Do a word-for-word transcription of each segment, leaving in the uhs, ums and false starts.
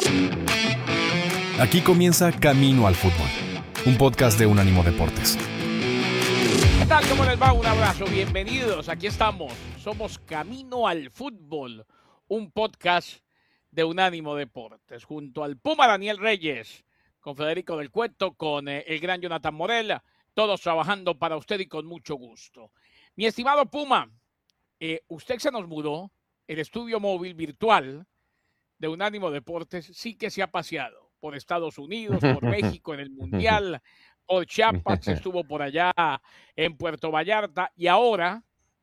Aquí comienza Camino al Fútbol, un podcast de Unánimo Deportes. ¿Qué tal? ¿Cómo les va? Un abrazo, bienvenidos. Aquí estamos. Somos Camino al Fútbol, un podcast de Unánimo Deportes, junto al Puma Daniel Reyes, con Federico del Cueto, con eh, el gran Jonathan Morel, todos trabajando para usted y con mucho gusto. Mi estimado Puma, eh, usted se nos mudó, el estudio móvil virtual de Unánimo Deportes sí que se ha paseado por Estados Unidos, por México en el Mundial, por Chiapas, estuvo por allá en Puerto Vallarta y ahora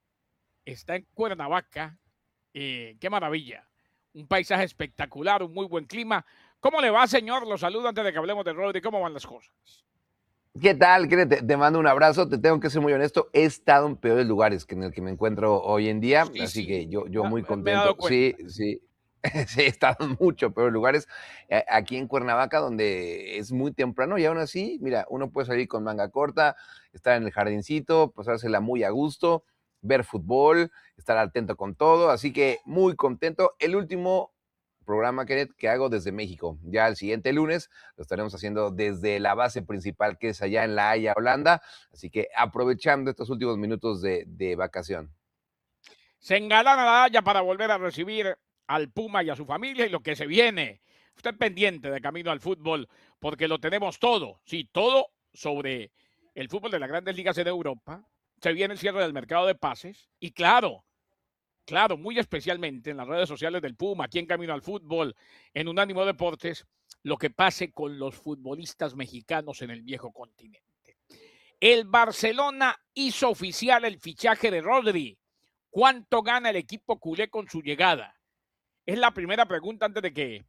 está en Cuernavaca. Eh, ¡Qué maravilla! Un paisaje espectacular, un muy buen clima. ¿Cómo le va, señor? Los saludo antes de que hablemos de Rodri. ¿Cómo van las cosas? ¿Qué tal? Te, te mando un abrazo. Te tengo que ser muy honesto. He estado en peores lugares que en el que me encuentro hoy en día. Sí, así sí. que yo, yo muy contento. Me he dado cuenta. Sí, sí. Sí, he estado en muchos peores lugares. Eh, aquí en Cuernavaca, donde es muy temprano y aún así, mira, uno puede salir con manga corta, estar en el jardincito, pasársela muy a gusto, ver fútbol, estar atento con todo. Así que muy contento. El último programa que, que hago desde México. Ya el siguiente lunes lo estaremos haciendo desde la base principal, que es allá en La Haya, Holanda. Así que aprovechando estos últimos minutos de, de vacación. Se engalana La Haya para volver a recibir al Puma y a su familia y lo que se viene. Usted pendiente de Camino al Fútbol, porque lo tenemos todo, sí, todo sobre el fútbol de las grandes ligas en Europa. Se viene el cierre del mercado de pases y claro, claro, muy especialmente en las redes sociales del Puma, aquí en Camino al Fútbol, en Unánimo Deportes, lo que pase con los futbolistas mexicanos en el viejo continente. El Barcelona hizo oficial el fichaje de Rodri. ¿Cuánto gana el equipo culé con su llegada? Es la primera pregunta antes de que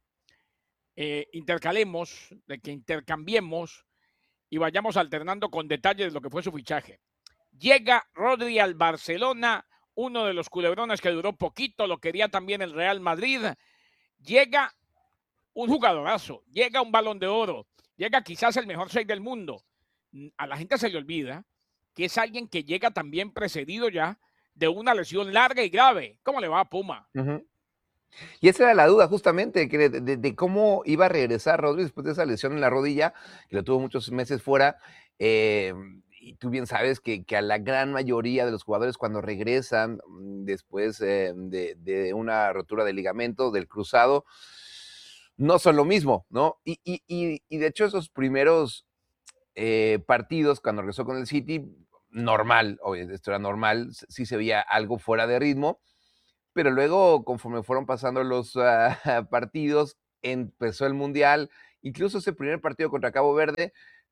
eh, intercalemos, de que intercambiemos y vayamos alternando con detalles de lo que fue su fichaje. Llega Rodri al Barcelona, uno de los culebrones que duró poquito, lo quería también el Real Madrid. Llega un jugadorazo, llega un Balón de Oro, llega quizás el mejor seis del mundo. A la gente se le olvida que es alguien que llega también precedido ya de una lesión larga y grave. ¿Cómo le va a Puma? Uh-huh. Y esa era la duda justamente, que de, de, de cómo iba a regresar Rodri después de esa lesión en la rodilla, que lo tuvo muchos meses fuera. Eh, y tú bien sabes que, que a la gran mayoría de los jugadores cuando regresan después eh, de, de una rotura de ligamento, del cruzado, no son lo mismo, ¿no? Y, y, y, y de hecho esos primeros eh, partidos, cuando regresó con el City, normal, oye, esto era normal, sí se veía algo fuera de ritmo. Pero luego, conforme fueron pasando los uh, partidos, empezó el Mundial, incluso ese primer partido contra Cabo Verde,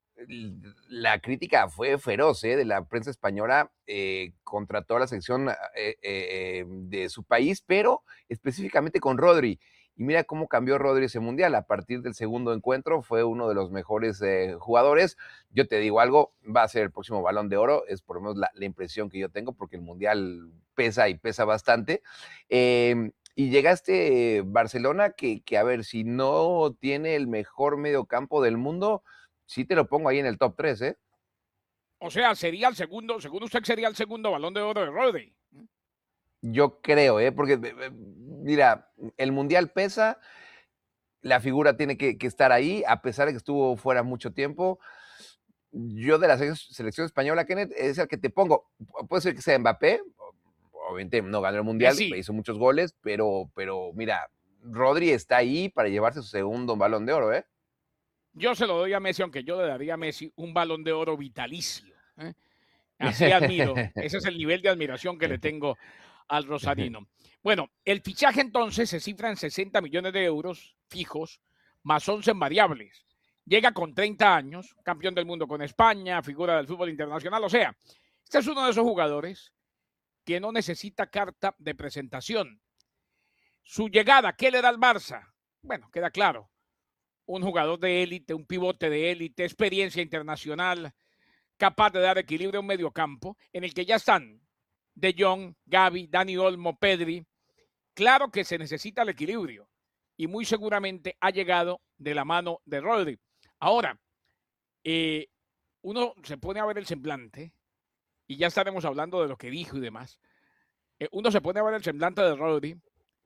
la crítica fue feroz ¿eh? de la prensa española eh, contra toda la sección eh, eh, de su país, pero específicamente con Rodri. Y mira cómo cambió Rodri ese Mundial. A partir del segundo encuentro fue uno de los mejores eh, jugadores. Yo te digo algo, va a ser el próximo Balón de Oro, es por lo menos la, la impresión que yo tengo, porque el Mundial pesa y pesa bastante. Eh, y llega este Barcelona que, que, a ver, si no tiene el mejor mediocampo del mundo, sí te lo pongo ahí en el top tres, ¿eh? O sea, sería el segundo, según usted, sería el segundo Balón de Oro de Rodri. Yo creo, ¿eh? Porque, mira, el Mundial pesa, la figura tiene que, que estar ahí, a pesar de que estuvo fuera mucho tiempo. Yo de la selección española, Kenneth, es el que te pongo. Puede ser que sea Mbappé, obviamente no ganó el Mundial, sí. hizo muchos goles, pero, pero mira, Rodri está ahí para llevarse su segundo Balón de Oro, ¿eh? Yo se lo doy a Messi, aunque yo le daría a Messi un Balón de Oro vitalicio. ¿eh? Así admiro. Ese es el nivel de admiración que le tengo al rosarino. Bueno, el fichaje entonces se cifra en sesenta millones de euros fijos, más once en variables. Llega con treinta años, campeón del mundo con España, figura del fútbol internacional. O sea, este es uno de esos jugadores que no necesita carta de presentación. Su llegada, ¿qué le da al Barça? Bueno, queda claro. Un jugador de élite, un pivote de élite, experiencia internacional, capaz de dar equilibrio a un mediocampo, en el que ya están De Jong, Gavi, Dani Olmo, Pedri. Claro que se necesita el equilibrio y muy seguramente ha llegado de la mano de Rodri. Ahora, eh, uno se pone a ver el semblante y ya estaremos hablando de lo que dijo y demás. Eh, uno se pone a ver el semblante de Rodri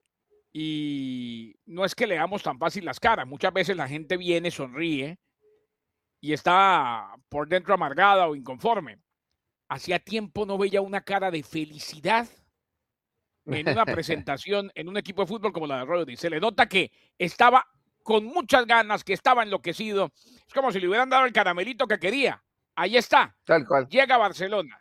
y no es que leamos tan fácil las caras. Muchas veces la gente viene, sonríe y está por dentro amargada o inconforme. Hacía tiempo no veía una cara de felicidad en una presentación en un equipo de fútbol como la de Rodri. Se le nota que estaba con muchas ganas, que estaba enloquecido. Es como si le hubieran dado el caramelito que quería. Ahí está. Tal cual. Llega a Barcelona.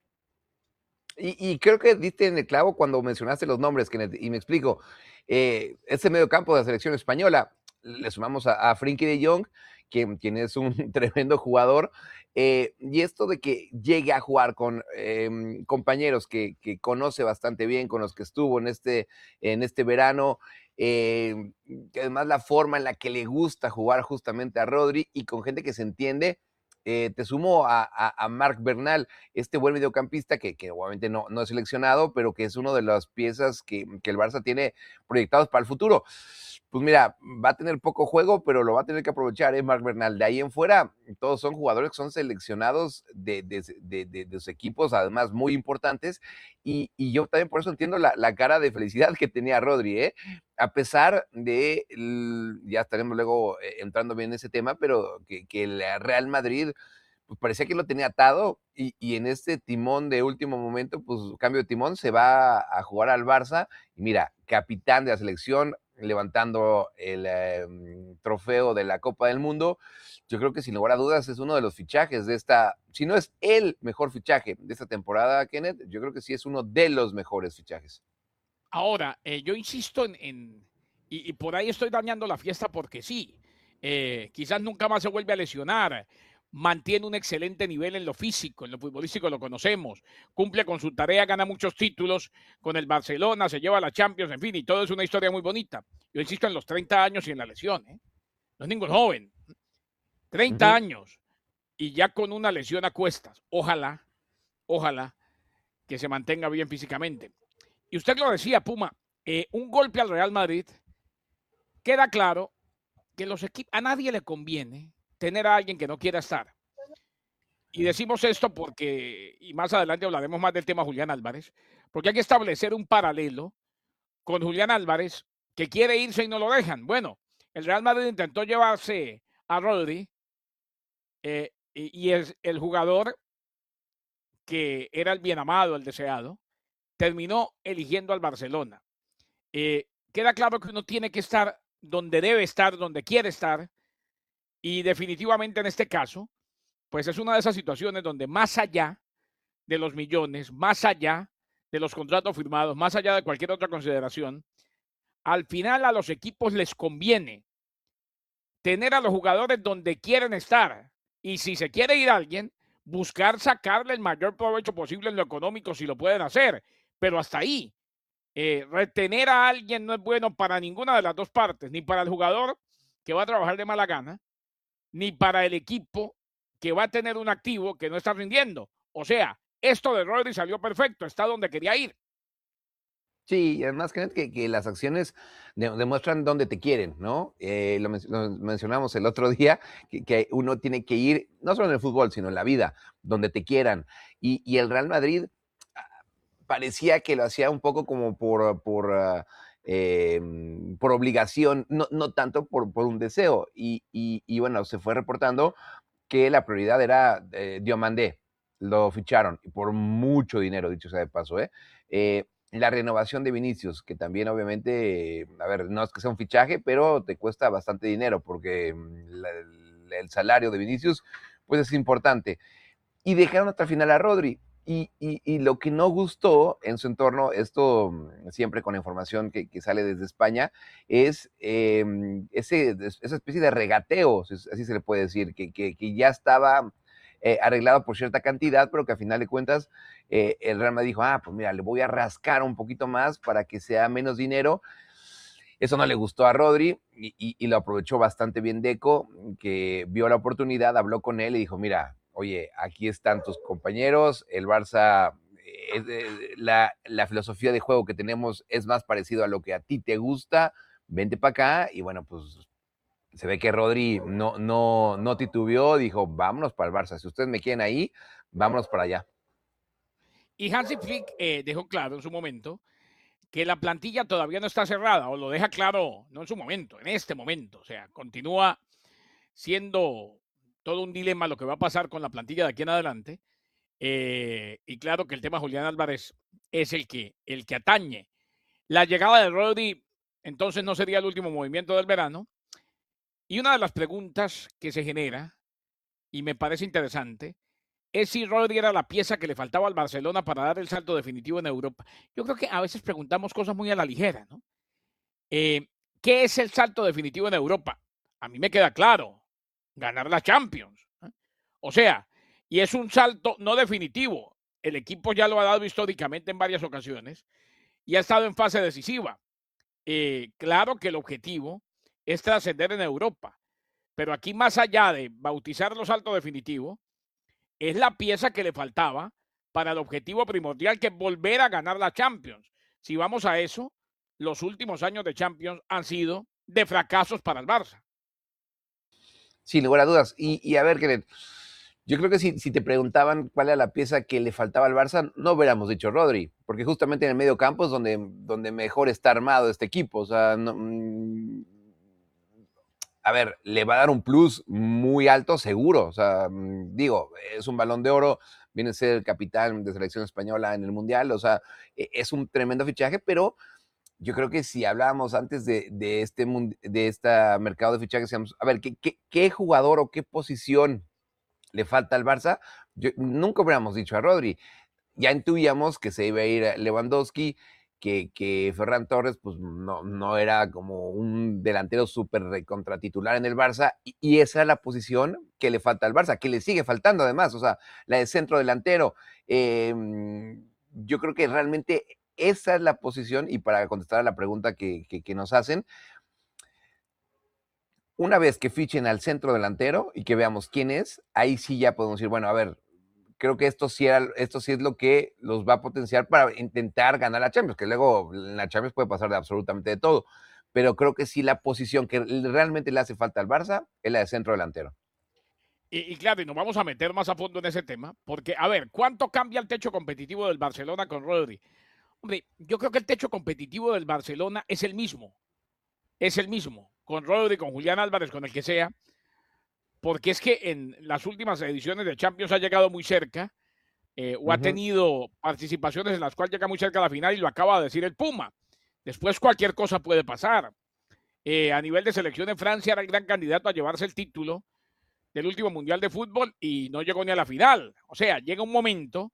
Y, y creo que diste en el clavo cuando mencionaste los nombres, Kenneth, y me explico. Eh, ese medio campo de la selección española, le sumamos a, a Frenkie de Jong, quien, quien es un tremendo jugador, eh, y esto de que llegue a jugar con eh, compañeros que, que conoce bastante bien, con los que estuvo en este, en este verano, eh, además la forma en la que le gusta jugar justamente a Rodri y con gente que se entiende. Eh, te sumo a, a, a Marc Bernal, este buen mediocampista que, que obviamente no, no es seleccionado, pero que es una de las piezas que, que el Barça tiene proyectados para el futuro. Pues mira, va a tener poco juego, pero lo va a tener que aprovechar, ¿eh? Marc Bernal. De ahí en fuera, todos son jugadores que son seleccionados de, de, de, de, de sus equipos, además muy importantes, y, y yo también por eso entiendo la, la cara de felicidad que tenía Rodri, ¿eh? A pesar de, ya estaremos luego entrando bien en ese tema, pero que, que el Real Madrid pues parecía que lo tenía atado y, y en este timón de último momento, pues cambio de timón, se va a jugar al Barça y mira, capitán de la selección, levantando el eh, trofeo de la Copa del Mundo. Yo creo que sin lugar a dudas es uno de los fichajes de esta, si no es el mejor fichaje de esta temporada, Kenneth, yo creo que sí es uno de los mejores fichajes. Ahora, eh, yo insisto en, en y, y, por ahí estoy dañando la fiesta porque sí, eh, quizás nunca más se vuelve a lesionar, mantiene un excelente nivel en lo físico, en lo futbolístico lo conocemos, cumple con su tarea, gana muchos títulos con el Barcelona, se lleva a la Champions, en fin, y todo es una historia muy bonita. Yo insisto en los treinta años y en la lesión, ¿eh? No es ningún joven, treinta Uh-huh. años y ya con una lesión a cuestas. Ojalá, ojalá que se mantenga bien físicamente. Y usted lo decía, Puma, eh, un golpe al Real Madrid, queda claro que los equipos, a nadie le conviene tener a alguien que no quiera estar. Y decimos esto porque, y más adelante hablaremos más del tema Julián Álvarez, porque hay que establecer un paralelo con Julián Álvarez, que quiere irse y no lo dejan. Bueno, el Real Madrid intentó llevarse a Rodri, eh, y, y es el jugador que era el bien amado, el deseado, terminó eligiendo al Barcelona. Eh, queda claro que uno tiene que estar donde debe estar, donde quiere estar, y definitivamente en este caso, pues es una de esas situaciones donde más allá de los millones, más allá de los contratos firmados, más allá de cualquier otra consideración, al final a los equipos les conviene tener a los jugadores donde quieren estar, y si se quiere ir a alguien, buscar sacarle el mayor provecho posible en lo económico si lo pueden hacer, pero hasta ahí. Eh, retener a alguien no es bueno para ninguna de las dos partes, ni para el jugador que va a trabajar de mala gana, ni para el equipo que va a tener un activo que no está rindiendo. O sea, esto de Rodri salió perfecto, está donde quería ir. Sí, y además que, que, que las acciones de, demuestran dónde te quieren, ¿no? Eh, lo, men lo, mencionamos el otro día, que, que, uno tiene que ir, no solo en el fútbol, sino en la vida, donde te quieran. Y, y el Real Madrid parecía que lo hacía un poco como por, por, uh, eh, por obligación, no, no tanto por, por un deseo. Y, y, y, bueno, se fue reportando que la prioridad era eh, Diomandé. Lo ficharon por mucho dinero, dicho sea de paso, ¿eh? eh La renovación de Vinicius, que también obviamente, a ver, no es que sea un fichaje, pero te cuesta bastante dinero porque la, el salario de Vinicius pues es importante. Y dejaron hasta el final a Rodri. Y, y, y lo que no gustó en su entorno, esto siempre con información que, que sale desde España, es eh, ese, esa especie de regateo, así se le puede decir, que, que, que ya estaba eh, arreglado por cierta cantidad, pero que a final de cuentas eh, el Real Madrid dijo, ah, pues mira, le voy a rascar un poquito más para que sea menos dinero. Eso no le gustó a Rodri y, y, y lo aprovechó bastante bien Deco, que vio la oportunidad, habló con él y dijo, mira, oye, aquí están tus compañeros, el Barça, eh, la, la filosofía de juego que tenemos es más parecido a lo que a ti te gusta, vente para acá y bueno, pues se ve que Rodri no, no, no titubeó, dijo, vámonos para el Barça, si ustedes me quieren ahí, vámonos para allá. Y Hansi Flick eh, dejó claro en su momento que la plantilla todavía no está cerrada, o lo deja claro, no en su momento, en este momento. O sea, continúa siendo todo un dilema lo que va a pasar con la plantilla de aquí en adelante. Eh, y claro que el tema Julián Álvarez es el que, el que atañe. La llegada de Rodri, entonces, no sería el último movimiento del verano. Y una de las preguntas que se genera, y me parece interesante, es si Rodri era la pieza que le faltaba al Barcelona para dar el salto definitivo en Europa. Yo creo que a veces preguntamos cosas muy a la ligera, ¿no? Eh, ¿Qué es el salto definitivo en Europa? A mí me queda claro, ganar la Champions. ¿eh? O sea, y es un salto no definitivo. El equipo ya lo ha dado históricamente en varias ocasiones y ha estado en fase decisiva. Eh, claro que el objetivo es trascender en Europa, pero aquí, más allá de bautizar los saltos definitivos, es la pieza que le faltaba para el objetivo primordial, que es volver a ganar la Champions. Si vamos a eso, los últimos años de Champions han sido de fracasos para el Barça. Sin lugar a dudas. Y, y a ver, Kenneth, yo creo que si, si te preguntaban cuál era la pieza que le faltaba al Barça, no hubiéramos dicho Rodri, porque justamente en el medio campo es donde, donde mejor está armado este equipo. O sea, no, mm, a ver, le va a dar un plus muy alto, seguro. O sea, mm, digo, es un Balón de Oro, viene a ser el capitán de selección española en el Mundial. O sea, e- es un tremendo fichaje, pero yo creo que si hablábamos antes de, de este, mun- de este mercado de fichajes, decíamos, a ver, ¿qué, qué, qué jugador o qué posición le falta al Barça? Yo, nunca hubiéramos dicho a Rodri. Ya intuíamos que se iba a ir a Lewandowski, que, que Ferran Torres pues no, no era como un delantero súper contratitular en el Barça, y, y esa es la posición que le falta al Barça, que le sigue faltando además, o sea, la de centro delantero. Eh, yo creo que realmente esa es la posición, y para contestar a la pregunta que, que, que nos hacen, una vez que fichen al centro delantero y que veamos quién es, ahí sí ya podemos decir, bueno, a ver, creo que esto sí, era, esto sí es lo que los va a potenciar para intentar ganar la Champions, que luego en la Champions puede pasar de absolutamente de todo, pero creo que sí la posición que realmente le hace falta al Barça es la de centro delantero. Y, y claro, y nos vamos a meter más a fondo en ese tema, porque, a ver, ¿cuánto cambia el techo competitivo del Barcelona con Rodri? Hombre, yo creo que el techo competitivo del Barcelona es el mismo, es el mismo, con Rodri, con Julián Álvarez, con el que sea, porque es que en las últimas ediciones de Champions ha llegado muy cerca, eh, o ha Ujú. tenido participaciones en las cuales llega muy cerca a la final, y lo acaba de decir el Puma. Después cualquier cosa puede pasar. Eh, a nivel de selección de Francia era el gran candidato a llevarse el título del último Mundial de Fútbol y no llegó ni a la final. O sea, llega un momento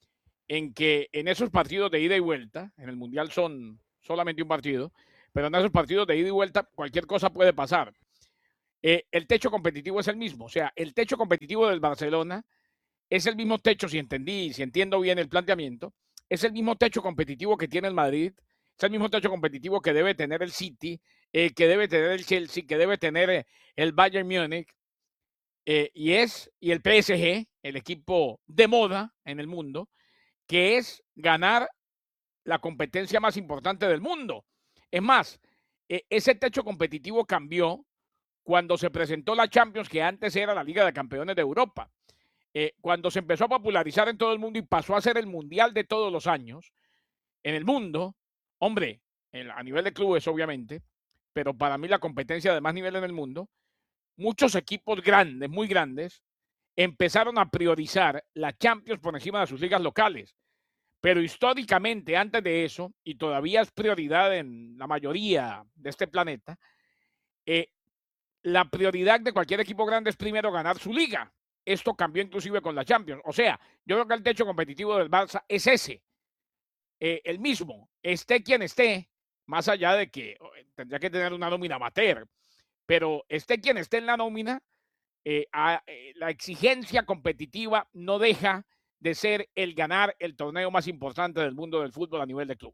en que en esos partidos de ida y vuelta, en el Mundial son solamente un partido, pero en esos partidos de ida y vuelta cualquier cosa puede pasar. Eh, el techo competitivo es el mismo, o sea, el techo competitivo del Barcelona es el mismo techo, si entendí, si entiendo bien el planteamiento, es el mismo techo competitivo que tiene el Madrid, es el mismo techo competitivo que debe tener el City, eh, que debe tener el Chelsea, que debe tener eh, el Bayern Múnich, eh, y es, y el P S G, el equipo de moda en el mundo, que es ganar la competencia más importante del mundo. Es más, eh, ese techo competitivo cambió cuando se presentó la Champions, que antes era la Liga de Campeones de Europa. Eh, cuando se empezó a popularizar en todo el mundo y pasó a ser el mundial de todos los años, en el mundo, hombre, en, a nivel de clubes obviamente, pero para mí la competencia de más nivel en el mundo, muchos equipos grandes, muy grandes, empezaron a priorizar la Champions por encima de sus ligas locales. Pero históricamente, antes de eso, y todavía es prioridad en la mayoría de este planeta, eh, la prioridad de cualquier equipo grande es primero ganar su liga. Esto cambió inclusive con la Champions. O sea, yo creo que el techo competitivo del Barça es ese, eh, el mismo, esté quien esté, más allá de que eh, tendría que tener una nómina amateur, pero esté quien esté en la nómina, eh, a, eh, la exigencia competitiva no deja de ser el ganar el torneo más importante del mundo del fútbol a nivel de club.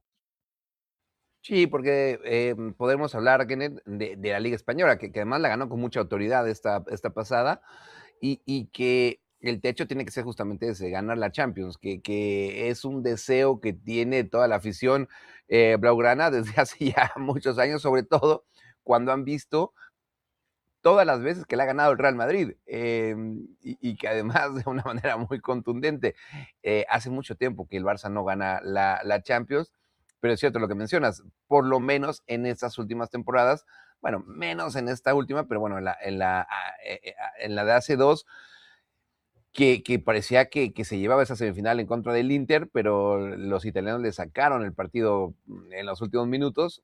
Sí, porque eh, podemos hablar, Kenneth, de, de la Liga Española, que, que además la ganó con mucha autoridad esta, esta pasada, y, y que el techo tiene que ser justamente ese, ganar la Champions, que, que es un deseo que tiene toda la afición eh, blaugrana desde hace ya muchos años, sobre todo cuando han visto todas las veces que le ha ganado el Real Madrid, eh, y, y, que además de una manera muy contundente. Eh, hace mucho tiempo que el Barça no gana la, la Champions, pero es cierto lo que mencionas, por lo menos en estas últimas temporadas, bueno, menos en esta última, pero bueno, en la, en la, en la de hace dos, que, que parecía que, que se llevaba esa semifinal en contra del Inter, pero los italianos le sacaron el partido en los últimos minutos.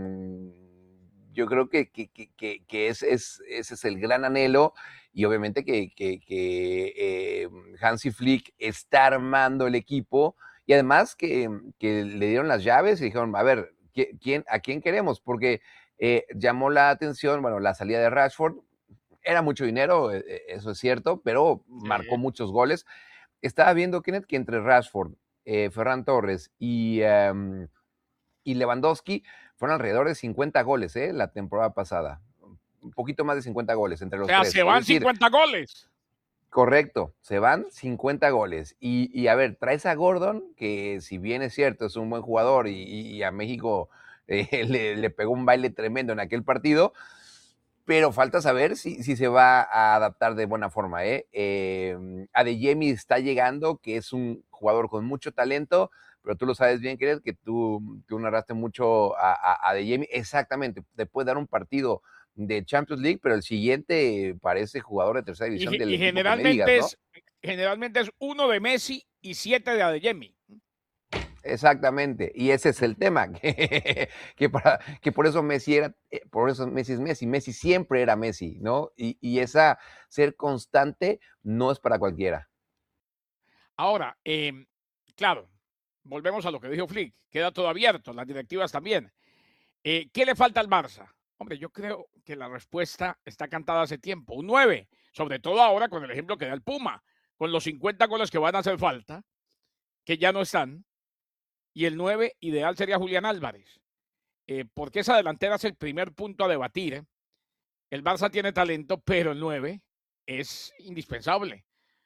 Yo creo que, que, que, que ese, es, ese es el gran anhelo, y obviamente que, que, que eh, Hansi Flick está armando el equipo, y además que, que le dieron las llaves y dijeron, a ver, ¿quién, ¿a quién queremos? Porque eh, llamó la atención, bueno, la salida de Rashford. Era mucho dinero, eso es cierto, pero sí. Marcó muchos goles. Estaba viendo, Kenneth, que entre Rashford, eh, Ferran Torres y, um, y Lewandowski fueron alrededor de cincuenta goles eh, la temporada pasada. Un poquito más de cincuenta goles entre los o sea, tres. se van decir, cincuenta goles. Correcto, se van cincuenta goles. Y, y a ver, traes a Gordon, que si bien es cierto, es un buen jugador y, y a México eh, le, le pegó un baile tremendo en aquel partido, pero falta saber si, si se va a adaptar de buena forma. ¿eh? Eh, Adeyemi está llegando, que es un jugador con mucho talento, pero tú lo sabes bien, Kenneth, que tú, tú narraste mucho a, a Adeyemi. Exactamente, te puede dar un partido de Champions League, pero el siguiente parece jugador de tercera división y, del y equipo generalmente, que me digas, ¿no? es, generalmente es uno de Messi y siete de Adeyemi. Exactamente, y ese es el tema, que, que, para, que por eso Messi era, por eso Messi es Messi, Messi siempre era Messi, ¿no? Y, y esa ser constante no es para cualquiera. Ahora, eh, claro, volvemos a lo que dijo Flick, queda todo abierto, las directivas también. Eh, ¿Qué le falta al Barça? Hombre, yo creo que la respuesta está cantada hace tiempo, un nueve, sobre todo ahora con el ejemplo que da el Puma, con los cincuenta goles que van a hacer falta, que ya no están. Y el nueve ideal sería Julián Álvarez, eh, porque esa delantera es el primer punto a debatir. ¿eh? El Barça tiene talento, pero el nueve es indispensable.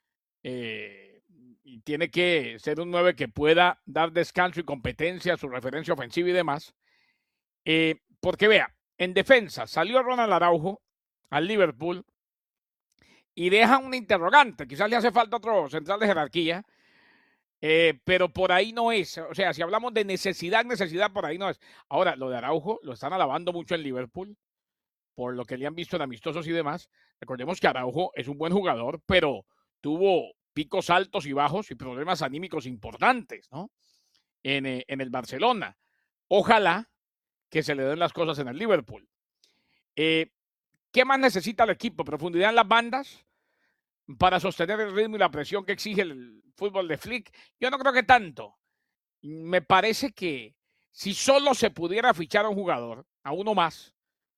Eh, y tiene que ser un nueve que pueda dar descanso y competencia a su referencia ofensiva y demás. Eh, porque vea, en defensa salió Ronald Araujo al Liverpool y deja un interrogante. Quizás le hace falta otro central de jerarquía. Eh, pero por ahí no es, o sea, si hablamos de necesidad, necesidad, por ahí no es. Ahora, lo de Araujo lo están alabando mucho en Liverpool, por lo que le han visto en amistosos y demás. Recordemos que Araujo es un buen jugador, pero tuvo picos altos y bajos y problemas anímicos importantes, ¿no? En, eh, en el Barcelona. Ojalá que se le den las cosas en el Liverpool. Eh, ¿Qué más necesita el equipo? Profundidad en las bandas para sostener el ritmo y la presión que exige el fútbol de Flick. Yo no creo que tanto. Me parece que si solo se pudiera fichar a un jugador, a uno más,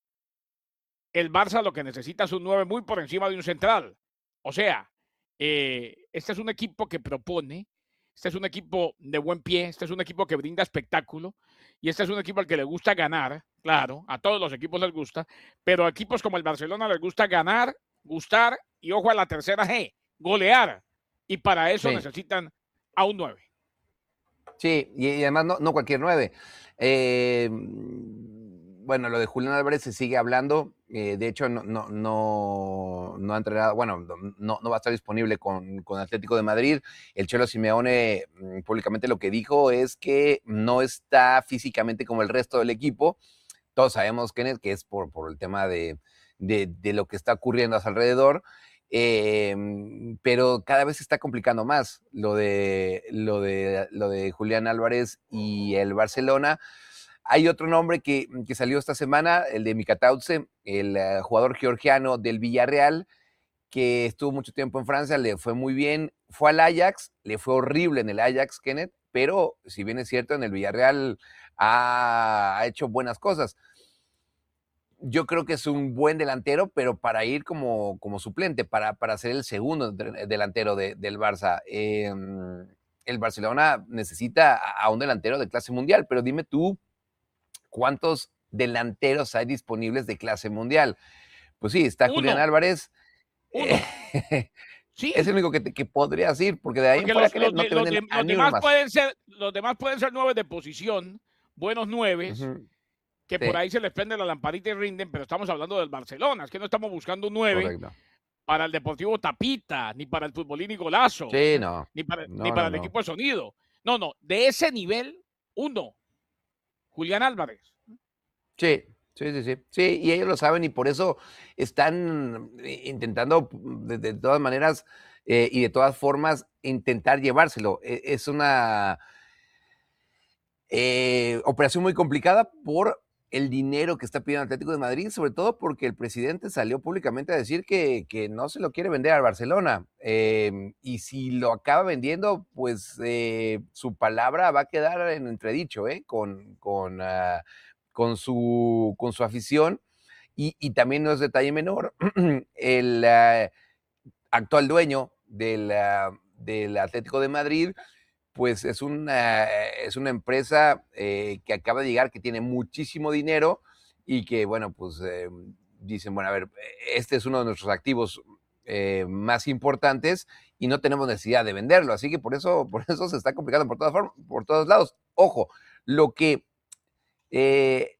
el Barça lo que necesita es un nueve muy por encima de un central. O sea, eh, este es un equipo que propone, este es un equipo de buen pie, este es un equipo que brinda espectáculo, y este es un equipo al que le gusta ganar, claro, a todos los equipos les gusta, pero a equipos como el Barcelona les gusta ganar, gustar, y ojo a la tercera G, golear. Y para eso sí. necesitan a un nueve. Sí, y, y además no, no cualquier nueve. Eh, bueno, lo de Julián Álvarez se sigue hablando. Eh, de hecho, no, no, no, no ha entrenado, bueno, no, no va a estar disponible con, con Atlético de Madrid. El Cholo Simeone públicamente lo que dijo es que no está físicamente como el resto del equipo. Todos sabemos, Kenneth, que es por, por el tema de, de, de lo que está ocurriendo a su alrededor. Eh, pero cada vez se está complicando más lo de, lo, de, lo de Julián Álvarez y el Barcelona. Hay otro nombre que, que salió esta semana, el de Mikatautse, el uh, jugador georgiano del Villarreal, que estuvo mucho tiempo en Francia, le fue muy bien, fue al Ajax, le fue horrible en el Ajax, Kenneth, pero si bien es cierto, en el Villarreal ha, ha hecho buenas cosas. Yo creo que es un buen delantero, pero para ir como, como suplente, para, para ser el segundo delantero de, del Barça. Eh, el Barcelona necesita a un delantero de clase mundial, pero dime tú, ¿cuántos delanteros hay disponibles de clase mundial? Pues sí, está Uno. Julián Álvarez. Uno. Eh, sí. Es el único que, te, que podrías ir, porque de ahí porque en fuera los, los, no te los, venden de, a los ni demás más. pueden ser, los demás pueden ser nueve de posición, buenos nueves, uh-huh. que sí. por ahí se les prende la lamparita y rinden, pero estamos hablando del Barcelona, es que no estamos buscando un nueve Correcto. Para el Deportivo Tapita, ni para el Futbolín Golazo, sí, no. ni para, no, ni para no, el no. equipo de sonido. No, no, de ese nivel, uno. Julián Álvarez. Sí, sí, sí, sí. Sí, y ellos lo saben y por eso están eh, intentando de, de todas maneras eh, y de todas formas intentar llevárselo. E- Es una eh, operación muy complicada por el dinero que está pidiendo Atlético de Madrid, sobre todo porque el presidente salió públicamente a decir que, que no se lo quiere vender al Barcelona. Eh, y si lo acaba vendiendo, pues eh, su palabra va a quedar en entredicho, ¿eh? Con, con, uh, con, su, con su afición. Y, y también no es detalle menor, el uh, actual dueño del, uh, del Atlético de Madrid pues es una, es una empresa eh, que acaba de llegar, que tiene muchísimo dinero y que, bueno, pues eh, dicen, bueno, a ver, este es uno de nuestros activos eh, más importantes y no tenemos necesidad de venderlo, así que por eso, por eso se está complicando por todas formas, por todos lados. Ojo, lo que eh,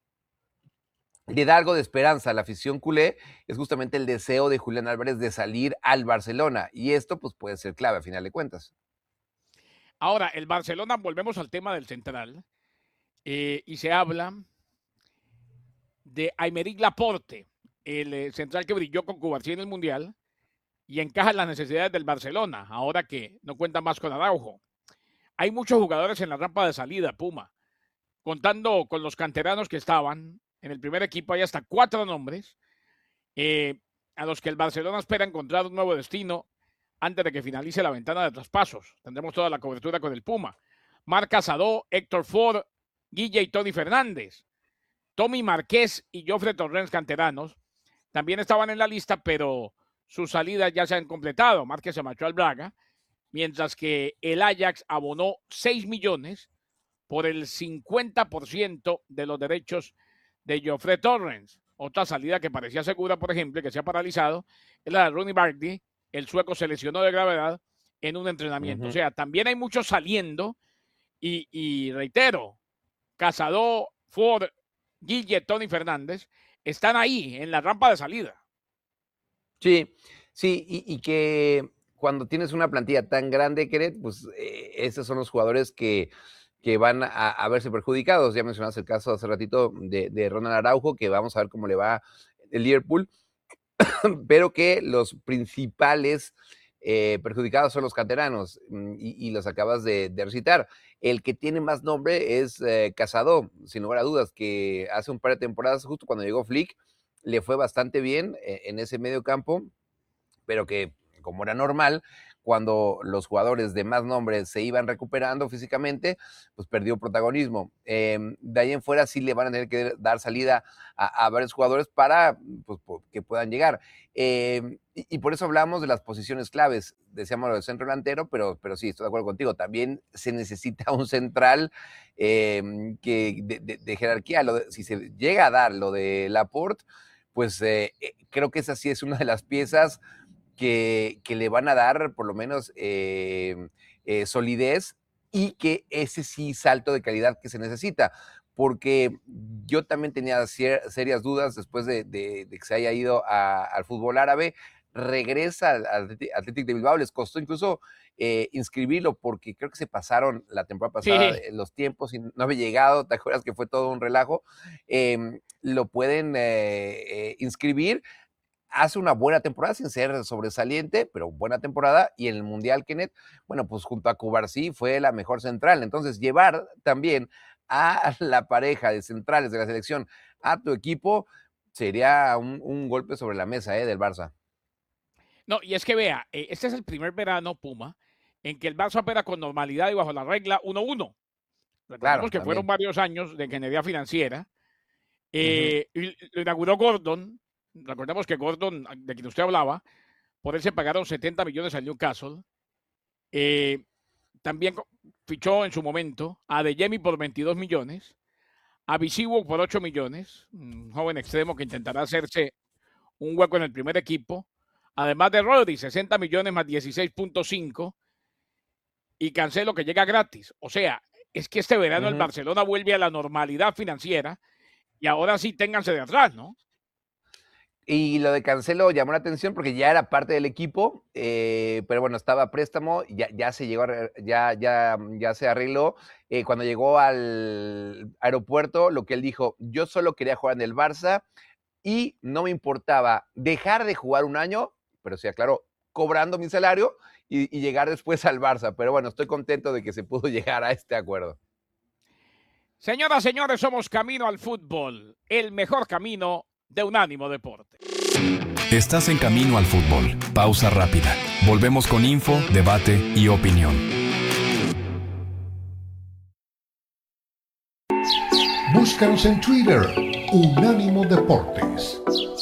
le da algo de esperanza a la afición culé es justamente el deseo de Julián Álvarez de salir al Barcelona y esto pues puede ser clave a final de cuentas. Ahora, el Barcelona, volvemos al tema del central, eh, y se habla de Aymeric Laporte, el eh, central que brilló con Cubarsí en el Mundial y encaja en las necesidades del Barcelona, ahora que no cuenta más con Araujo. Hay muchos jugadores en la rampa de salida, Puma. Contando con los canteranos que estaban en el primer equipo, hay hasta cuatro nombres eh, a los que el Barcelona espera encontrar un nuevo destino antes de que finalice la ventana de traspasos. Tendremos toda la cobertura con el Puma. Marc Casado, Héctor Ford, Guille y Tony Fernández. Tommy Marqués y Jofre Torrens, canteranos, también estaban en la lista, pero sus salidas ya se han completado. Márquez se marchó al Braga, mientras que el Ajax abonó seis millones por el cincuenta por ciento de los derechos de Jofre Torrens. Otra salida que parecía segura, por ejemplo, que se ha paralizado, es la de Ronnie Barkley. El sueco se lesionó de gravedad en un entrenamiento. Uh-huh. O sea, también hay muchos saliendo y, y reitero, Casado, Ford, Guille, Tony Fernández, están ahí en la rampa de salida. Sí, sí, y, y que cuando tienes una plantilla tan grande, Keret, pues eh, esos son los jugadores que, que van a, a verse perjudicados. Ya mencionaste el caso hace ratito de, de Ronald Araujo, que vamos a ver cómo le va el Liverpool, pero que los principales eh, perjudicados son los canteranos, y, y los acabas de, de recitar. El que tiene más nombre es eh, Casado, sin lugar a dudas, que hace un par de temporadas, justo cuando llegó Flick, le fue bastante bien eh, en ese medio campo, pero que, como era normal, cuando los jugadores de más nombre se iban recuperando físicamente, pues perdió protagonismo. Eh, de ahí en fuera sí le van a tener que dar salida a, a varios jugadores para pues, que puedan llegar. Eh, y, y por eso hablamos de las posiciones claves. Decíamos lo del centro delantero, pero, pero sí, estoy de acuerdo contigo. También se necesita un central eh, que de, de, de jerarquía. Lo de, si se llega a dar lo de Laporte, pues eh, creo que esa sí es una de las piezas que, que le van a dar por lo menos eh, eh, solidez y que ese sí salto de calidad que se necesita, porque yo también tenía serias dudas después de, de, de que se haya ido a, al fútbol árabe. Regresa al Athletic de Bilbao, les costó incluso eh, inscribirlo porque creo que se pasaron la temporada pasada sí. los tiempos y no había llegado, ¿te acuerdas que fue todo un relajo? Eh, lo pueden eh, eh, inscribir. Hace una buena temporada sin ser sobresaliente, pero buena temporada, y en el Mundial, Kenneth, bueno, pues junto a Cubarsí fue la mejor central. Entonces, llevar también a la pareja de centrales de la selección a tu equipo sería un, un golpe sobre la mesa ¿eh? del Barça. No, y es que vea, este es el primer verano, Puma, en que el Barça opera con normalidad y bajo la regla uno uno. Recordemos claro, que también. Fueron varios años de ingeniería financiera. Eh, uh-huh. y lo inauguró Gordon. Recordemos que Gordon, de quien usted hablaba, por él se pagaron setenta millones al Newcastle. Eh, también fichó en su momento a Adeyemi por veintidós millones, a Visivo por ocho millones, un joven extremo que intentará hacerse un hueco en el primer equipo. Además de Rodri, sesenta millones más dieciséis punto cinco, y Cancelo, que llega gratis. O sea, es que este verano uh-huh. el Barcelona vuelve a la normalidad financiera y ahora sí ténganse de atrás, ¿no? Y lo de Cancelo llamó la atención porque ya era parte del equipo, eh, pero bueno, estaba a préstamo, ya, ya se llegó, a, ya, ya, ya se arregló. Eh, cuando llegó al aeropuerto, lo que él dijo, yo solo quería jugar en el Barça y no me importaba dejar de jugar un año, pero sí, aclaró, cobrando mi salario y, y llegar después al Barça. Pero bueno, estoy contento de que se pudo llegar a este acuerdo. Señoras, señores, somos Camino al Fútbol, el mejor camino de Unánimo Deporte. Estás en Camino al Fútbol. Pausa rápida. Volvemos con info, debate y opinión. Búscanos en Twitter, Unánimo Deportes.